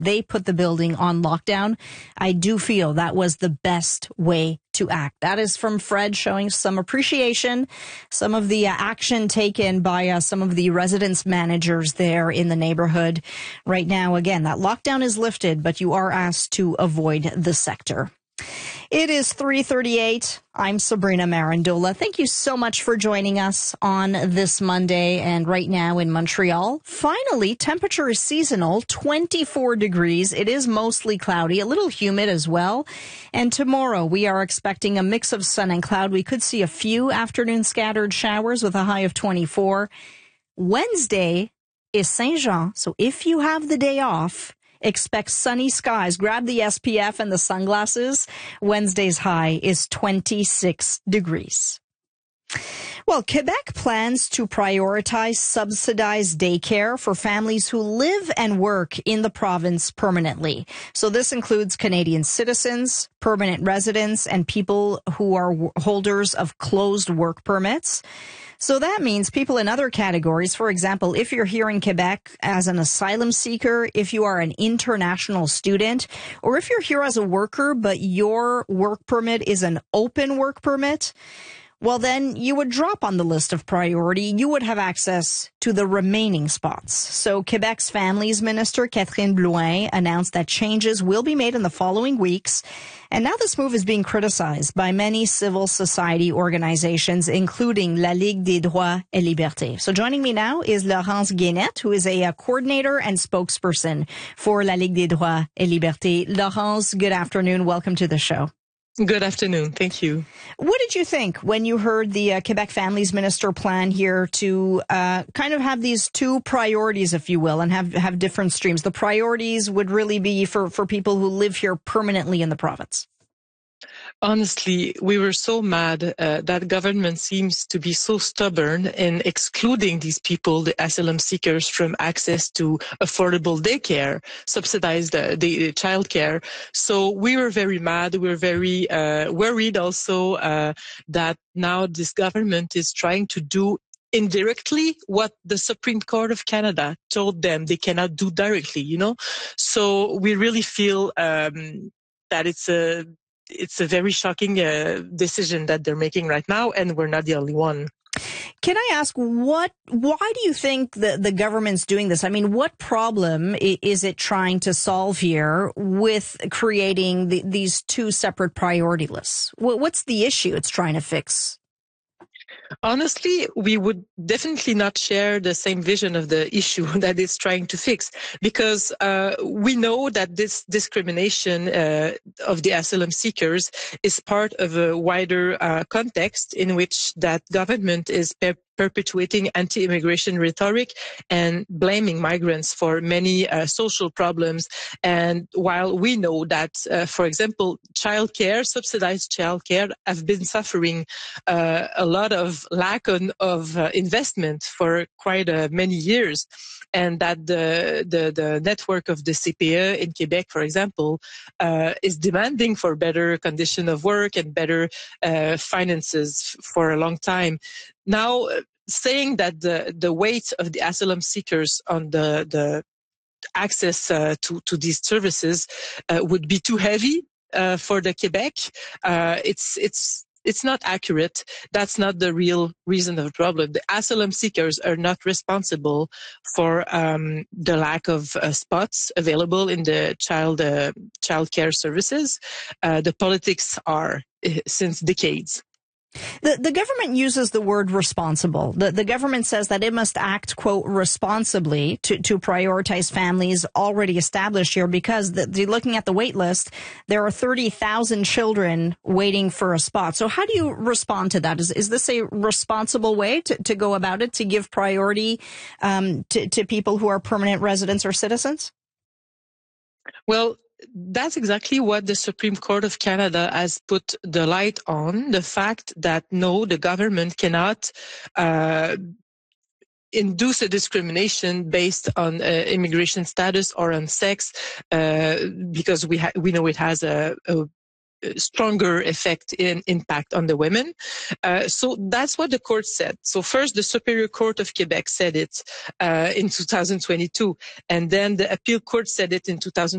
they put the building on lockdown. I do feel that was the best way to act. That is from Fred showing some appreciation, some of the action taken by some of the residence managers there in the neighborhood. Right now, again, that lockdown is lifted, but you are asked to avoid the sector. It is 3:38. I'm Sabrina Marandola. Thank you so much for joining us on this Monday. And right now in Montreal, finally, temperature is seasonal, 24 degrees. It is mostly cloudy, a little humid as well. And tomorrow we are expecting a mix of sun and cloud. We could see a few afternoon scattered showers with a high of 24. Wednesday is Saint Jean. So if you have the day off, expect sunny skies. Grab the SPF and the sunglasses. Wednesday's high is 26 degrees. Well, Quebec plans to prioritize subsidized daycare for families who live and work in the province permanently. So this includes Canadian citizens, permanent residents, and people who are holders of closed work permits. So that means people in other categories, for example, if you're here in Quebec as an asylum seeker, if you are an international student, or if you're here as a worker, but your work permit is an open work permit, well, then you would drop on the list of priority. You would have access to the remaining spots. So Quebec's Families Minister, Catherine Blouin, announced that changes will be made in the following weeks. And now this move is being criticized by many civil society organizations, including La Ligue des Droits et Libertés. So joining me now is Laurence Guénette, who is a coordinator and spokesperson for La Ligue des Droits et Libertés. Laurence, good afternoon. Welcome to the show. Good afternoon. Thank you. What did you think when you heard the Quebec Families Minister plan here to kind of have these two priorities, if you will, and have different streams? The priorities would really be for people who live here permanently in the province. Honestly, we were so mad that government seems to be so stubborn in excluding these people, the asylum seekers, from access to affordable daycare, subsidized the childcare. So we were very mad. We were very worried also that now this government is trying to do indirectly what the Supreme Court of Canada told them they cannot do directly, you know? So we really feel that it's a very shocking decision that they're making right now, and we're not the only one. Can I ask why do you think the government's doing this? I mean, what problem is it trying to solve here with creating these two separate priority lists? What's the issue it's trying to fix? Honestly, we would definitely not share the same vision of the issue that it's trying to fix, because we know that this discrimination of the asylum seekers is part of a wider context in which that government is perpetuating anti-immigration rhetoric and blaming migrants for many social problems. And while we know that, for example, subsidized childcare have been suffering a lot of lack of investment for quite many years, and that the network of the CPE in Quebec, for example, is demanding for better condition of work and better finances for a long time. Now, saying that the weight of the asylum seekers on the access to these services would be too heavy for the Quebec, it's not accurate. That's not the real reason of the problem. The asylum seekers are not responsible for the lack of spots available in the child care services. The politics are since decades. The government uses the word responsible. The government says that it must act, quote, responsibly to prioritize families already established here, because looking at the wait list, there are 30,000 children waiting for a spot. So how do you respond to that? Is this a responsible way to go about it, to give priority to people who are permanent residents or citizens? Well, that's exactly what the Supreme Court of Canada has put the light on, the fact that no, the government cannot induce a discrimination based on immigration status or on sex, because we know it has a stronger impact on the women. So that's what the court said. So first, the Superior Court of Quebec said it in 2022, and then the Appeal Court said it in 2023.